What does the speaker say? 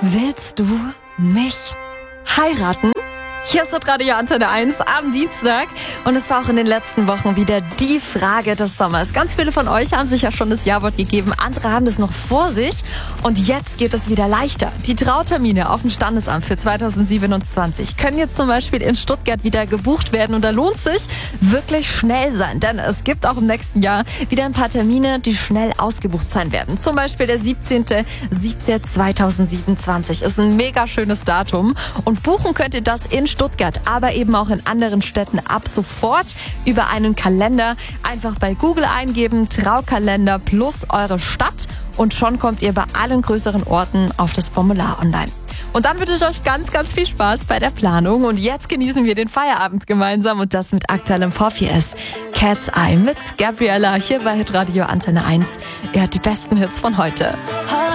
Willst du mich heiraten? Hier ist Radio Antenne 1 am Dienstag und es war auch in den letzten Wochen wieder die Frage des Sommers. Ganz viele von euch haben sich ja schon das Ja-Wort gegeben, andere haben das noch vor sich und jetzt geht es wieder leichter. Die Trautermine auf dem Standesamt für 2027 können jetzt zum Beispiel in Stuttgart wieder gebucht werden und da lohnt sich wirklich schnell sein, denn es gibt auch im nächsten Jahr wieder ein paar Termine, die schnell ausgebucht sein werden. Zum Beispiel der 17.07.2027 ist ein mega schönes Datum und buchen könnt ihr das in Stuttgart, aber eben auch in anderen Städten ab sofort über einen Kalender. Einfach bei Google eingeben, Traukalender plus eure Stadt und schon kommt ihr bei allen größeren Orten auf das Formular online. Und dann wünsche ich euch ganz, ganz viel Spaß bei der Planung und jetzt genießen wir den Feierabend gemeinsam und das mit aktuellem Vor4S. Cat's Eye mit Gabriella hier bei Hitradio Antenne 1. Ihr hört die besten Hits von heute.